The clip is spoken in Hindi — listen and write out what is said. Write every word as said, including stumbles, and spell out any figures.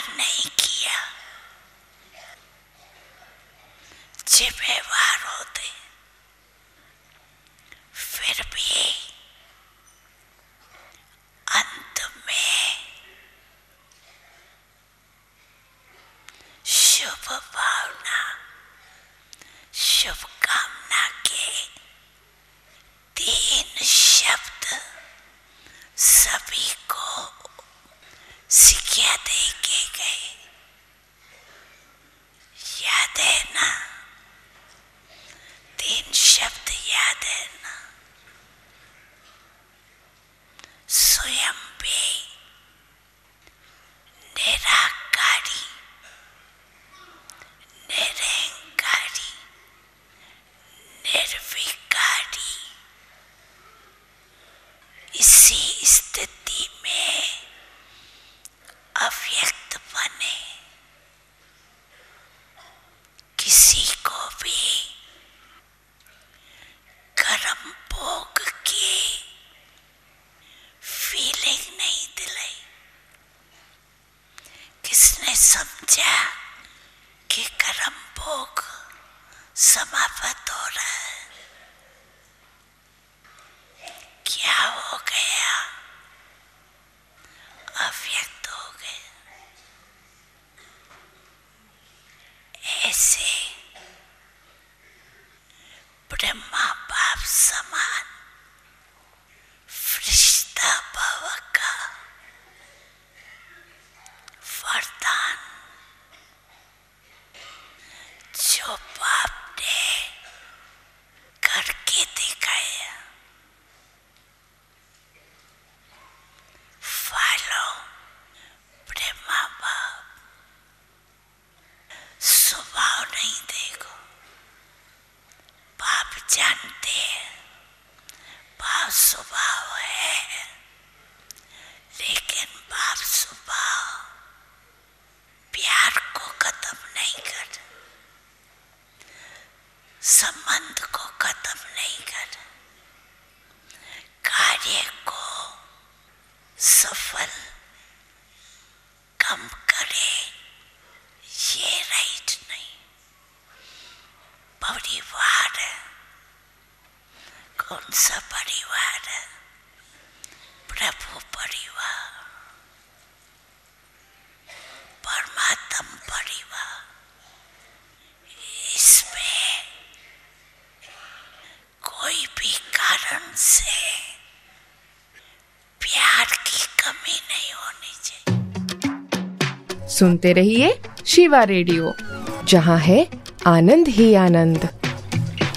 नहीं किया, जिम्मेवार होते, फिर भी अंत में शुभ भावना, शुभकामना के तीन शब्द सभी को शिक्षा दे के गए। याद है ना? तीन शब्द याद है ना? स्वयं भी निराकारी, निरंकारी, निर्विकारी। इसी स्थिति में अव्यक्त बने, किसी को भी कर्म भोग की फीलिंग नहीं दिलाई। किसने समझा कि कर्म भोग समाप्त हो रहा है? क्या हो गया? अव्यक्त हो गए। ऐसे ब्रह्मा बाप समान फरिश्ता भव का वरदान जो बाप ने करके दिखाया, फॉलो ब्रह्मा बाप। स्वभाव नहीं देखो, बाप जानते हैं बाप स्वभाव है, लेकिन बाप स्वभाव प्यार को खत्म नहीं कर, संबंध को खत्म नहीं कर, कार्य को सफल कम करे, ये राइट नहीं। परिवार है, कौन सा परिवार है? प्रभु परिवार, परमात्म परिवार। इसमें कोई भी कारण से प्यार की कमी नहीं होनी चाहिए। सुनते रहिए शिवा रेडियो, जहां है आनंद ही आनंद।